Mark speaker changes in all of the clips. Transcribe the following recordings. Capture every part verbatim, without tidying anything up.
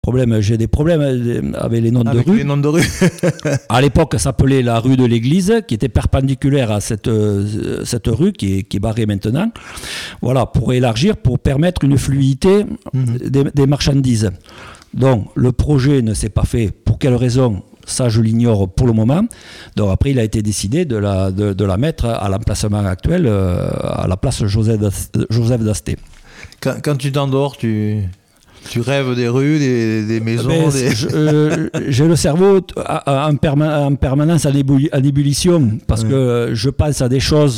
Speaker 1: Problème, j'ai des problèmes avec les noms
Speaker 2: avec
Speaker 1: de rue.
Speaker 2: Les noms de rue.
Speaker 1: À l'époque, ça s'appelait la rue de l'Église, qui était perpendiculaire à cette, euh, cette rue qui est, qui est barrée maintenant. Voilà, pour élargir, pour permettre une fluidité mmh. des, des marchandises. Donc, le projet ne s'est pas fait. Pour quelle raison ? Ça, je l'ignore pour le moment. Donc après, il a été décidé de la, de, de la mettre à l'emplacement actuel, euh, à la place Joseph, Joseph d'Asté.
Speaker 2: Quand, quand tu t'endors, tu... Tu rêves des rues, des, des maisons
Speaker 1: ben,
Speaker 2: des...
Speaker 1: je, euh, J'ai le cerveau en, perma- en permanence en, ébulli- en ébullition parce oui. que je pense à des choses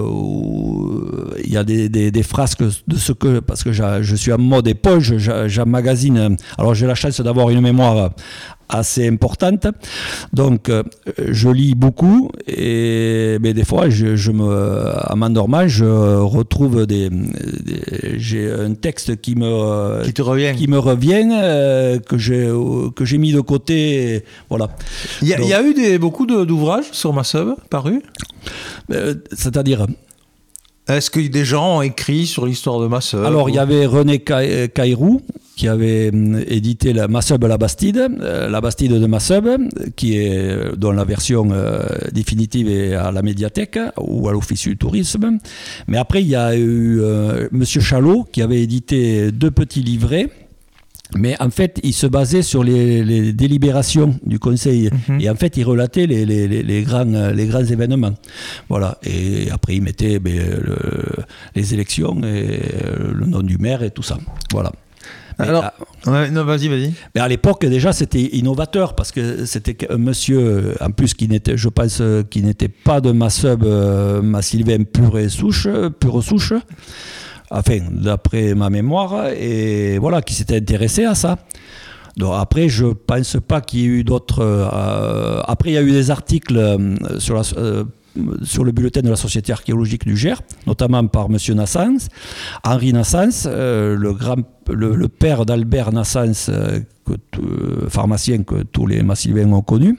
Speaker 1: où il y a des, des, des frasques de ce que... Parce que je suis en mode éponge, j'emmagasine. Alors j'ai la chance d'avoir une mémoire assez importante, donc euh, je lis beaucoup et mais des fois je, je me en m'endormant je retrouve des, des j'ai un texte qui me
Speaker 2: qui te revient
Speaker 1: qui me revient euh, que j'ai que j'ai mis de côté, voilà.
Speaker 2: Il y a, donc, il y a eu des, beaucoup de, d'ouvrages sur Masseube parus,
Speaker 1: euh, c'est-à-dire
Speaker 2: est-ce que des gens ont écrit sur l'histoire de Masseube?
Speaker 1: Alors
Speaker 2: ou...
Speaker 1: il y avait René Caïrou qui avait édité la Masseube la Bastide, euh, la Bastide de Masseube, qui est dont la version euh, définitive est à la médiathèque ou à l'Office du tourisme. Mais après il y a eu euh, Monsieur Chalot qui avait édité deux petits livrets. Mais en fait, il se basait sur les, les délibérations du Conseil. Mmh. Et en fait, il relatait les, les, les, les, grands, les grands événements. Voilà. Et après, il mettait ben, le, les élections et le nom du maire et tout ça. Voilà. Mais
Speaker 2: Alors,
Speaker 1: à,
Speaker 2: ouais, non, vas-y, vas-y.
Speaker 1: Mais à l'époque, déjà, c'était innovateur parce que c'était un monsieur, en plus, qui n'était, je pense, qui n'était pas de Masseube, euh, Massilvain pure et souche, pure souche. Enfin, d'après ma mémoire, et voilà, qui s'était intéressé à ça. Donc après, je pense pas qu'il y ait eu d'autres. Euh, après, il y a eu des articles euh, sur, la, euh, sur le bulletin de la Société archéologique du Gers, notamment par M. Nassens, Henri Nassens, euh, le, grand, le, le père d'Albert Nassens, euh, que, euh, pharmacien que tous les Massilvains ont connu,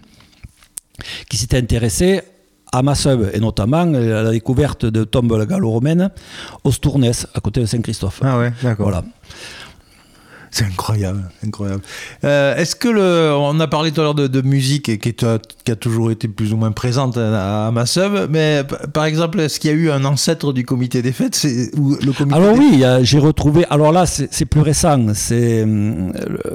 Speaker 1: qui s'était intéressé à Masseube, et notamment la découverte de tombes gallo-romaines au Stournes, à côté de Saint-Christophe.
Speaker 2: Ah ouais, d'accord.
Speaker 1: Voilà.
Speaker 2: C'est incroyable, incroyable. Euh, est-ce que le, on a parlé tout à l'heure de, de musique et qui, est, qui a toujours été plus ou moins présente à, à Masseube, mais p- par exemple, est-ce qu'il y a eu un ancêtre du comité des fêtes, c'est, ou le comité
Speaker 1: Alors
Speaker 2: des...
Speaker 1: oui, a, j'ai retrouvé. Alors là, c'est, c'est plus récent, c'est, euh,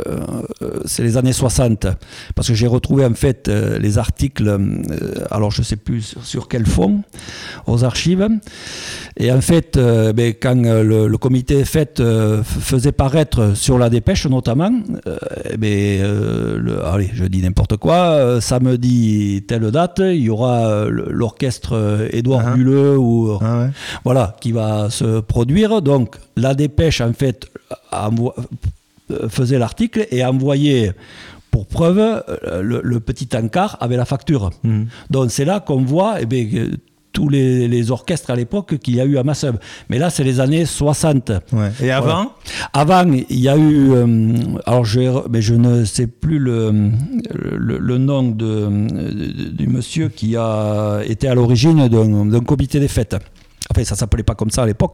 Speaker 1: c'est les années soixante, parce que j'ai retrouvé en fait euh, les articles. Euh, alors je sais plus sur, sur quel fond, aux archives. Et en fait, euh, ben, quand euh, le, le comité des fêtes euh, faisait paraître sur la dépêche notamment, euh, ben, euh, le, allez, je dis n'importe quoi, euh, samedi telle date, il y aura euh, l'orchestre euh, Édouard uh-huh. Bulleux ou uh-huh. voilà, qui va se produire. Donc la dépêche en fait envo- faisait l'article et envoyait pour preuve le, le petit encart avec la facture. Mmh. Donc c'est là qu'on voit eh bien, tous les, les orchestres à l'époque qu'il y a eu à Masseube. Mais là, c'est les années soixante.
Speaker 2: Ouais. Et avant voilà.
Speaker 1: Avant, il y a eu... Euh, alors, je, mais je ne sais plus le, le, le nom de, de, du monsieur qui a été à l'origine d'un, d'un comité des fêtes. Enfin, ça ne s'appelait pas comme ça à l'époque.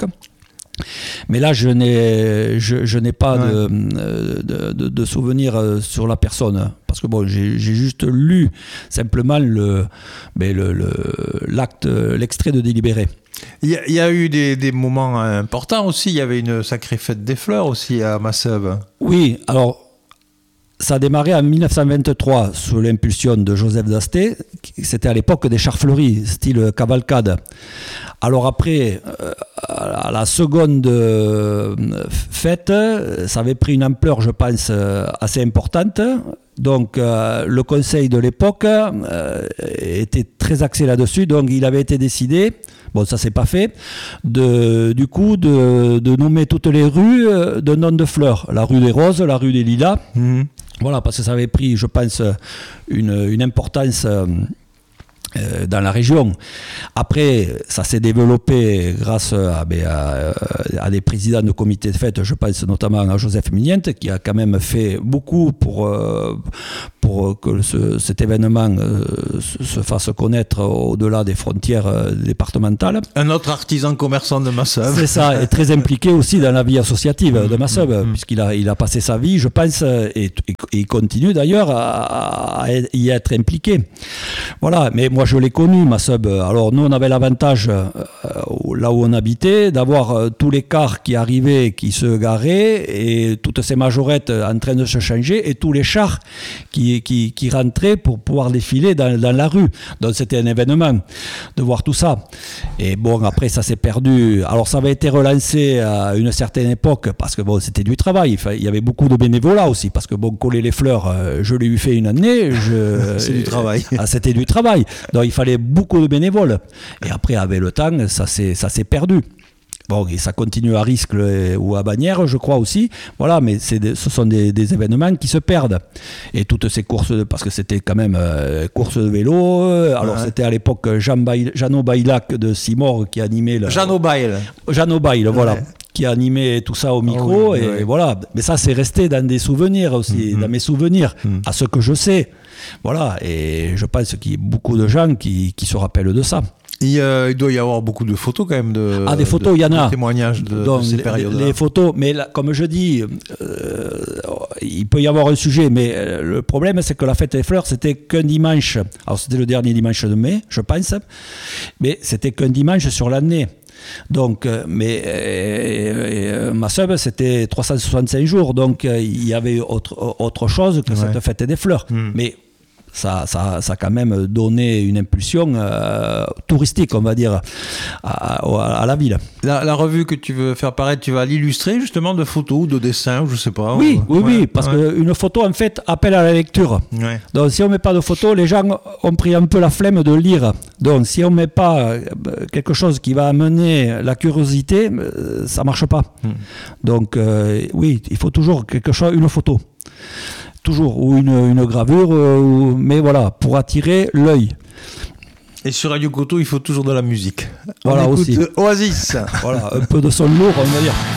Speaker 1: Mais là, je n'ai, je, je n'ai pas ouais. de, de, de, de souvenirs sur la personne. Parce que bon, j'ai, j'ai juste lu simplement le, mais le, le, l'acte, l'extrait de délibéré.
Speaker 2: Il y, a, il y a eu des, des moments importants aussi. Il y avait une sacrée fête des fleurs aussi à Masseube.
Speaker 1: Oui, alors... Ça a démarré en dix-neuf cent vingt-trois sous l'impulsion de Joseph d'Asté. C'était à l'époque des chars fleuris, style cavalcade. Alors après, à la seconde fête, ça avait pris une ampleur, je pense, assez importante. Donc euh, le conseil de l'époque euh, était très axé là-dessus. Donc il avait été décidé, bon ça s'est pas fait, de, du coup de, de nommer toutes les rues de noms de fleurs. La rue des Roses, la rue des Lilas. Mmh. Voilà, parce que ça avait pris, je pense, une, une importance euh, euh, dans la région. Après, ça s'est développé grâce à, ben, à, à des présidents de comités de fête, je pense notamment à Joseph Miniente, qui a quand même fait beaucoup pour, euh, pour que ce, cet événement euh, se fasse connaître au-delà des frontières euh, départementales.
Speaker 2: Un autre artisan commerçant de Masseube.
Speaker 1: C'est ça, et très impliqué aussi dans la vie associative de Masseube, mmh, mmh. puisqu'il a, il a passé sa vie, je pense, et, et il continue d'ailleurs à, à y être impliqué. Voilà, mais moi je l'ai connu, Masseube. Alors nous on avait l'avantage, euh, là où on habitait, d'avoir euh, tous les cars qui arrivaient, qui se garaient, et toutes ces majorettes en train de se changer, et tous les chars qui, qui, qui rentraient pour pouvoir défiler dans, dans la rue. Donc c'était un événement de voir tout ça. Et bon, après ça s'est perdu. Alors ça avait été relancé à une certaine époque, parce que bon, c'était du travail. Il y avait beaucoup de bénévolat aussi, parce que bon, coller les fleurs, euh, je l'ai eu fait une année. Je...
Speaker 2: C'est du travail.
Speaker 1: Ah, c'était du travail. Donc il fallait beaucoup de bénévoles. Et après, avec le temps, ça s'est, ça s'est perdu. Bon, et ça continue à Riscle ou à Bagnères, je crois aussi. Voilà, mais c'est des, ce sont des, des événements qui se perdent. Et toutes ces courses, de, parce que c'était quand même euh, courses de vélo. Alors ouais. C'était à l'époque Jean Bail, Jeannot Baillac de Simor qui animait le.
Speaker 2: Jeannot Bail.
Speaker 1: Jeannot Bail, voilà. Ouais. Qui animait tout ça au micro. Oh oui, et ouais. Voilà. Mais ça, c'est resté dans des souvenirs aussi, mmh. dans mes souvenirs, mmh. à ce que je sais. Voilà. Et je pense qu'il y a beaucoup de gens qui, qui se rappellent de ça.
Speaker 2: Il, euh, il doit y avoir beaucoup de photos quand même, de,
Speaker 1: ah, des photos,
Speaker 2: de,
Speaker 1: il y en a.
Speaker 2: De témoignages de,
Speaker 1: Donc,
Speaker 2: de ces périodes-là.
Speaker 1: Les, les photos, mais là, comme je dis, euh, il peut y avoir un sujet, mais euh, le problème c'est que la fête des fleurs, c'était qu'un dimanche. Alors c'était le dernier dimanche de mai, je pense, mais c'était qu'un dimanche sur l'année. Donc, euh, mais euh, euh, Masseube, c'était trois cent soixante-cinq jours, donc euh, il y avait autre, autre chose que ouais. cette fête des fleurs. Mmh. Mais Ça, ça, ça a quand même donné une impulsion euh, touristique, on va dire, à, à, à la ville.
Speaker 2: La, la revue que tu veux faire paraître, tu vas l'illustrer justement de photos ou de dessins, je ne sais pas.
Speaker 1: Oui,
Speaker 2: ou...
Speaker 1: oui,
Speaker 2: ouais.
Speaker 1: oui, parce ouais. qu'une photo, en fait, appelle à la lecture.
Speaker 2: Ouais.
Speaker 1: Donc, si on ne met pas de photo, les gens ont pris un peu la flemme de lire. Donc, si on ne met pas quelque chose qui va amener la curiosité, ça ne marche pas. Hmm. Donc, euh, oui, il faut toujours quelque chose, une photo. Toujours, ou une, une gravure, euh, ou, mais voilà, pour attirer l'œil.
Speaker 2: Et sur Radio Coteau, il faut toujours de la musique.
Speaker 1: Voilà,
Speaker 2: on écoute
Speaker 1: aussi.
Speaker 2: Oasis.
Speaker 1: Voilà, un peu de son lourd, on va dire.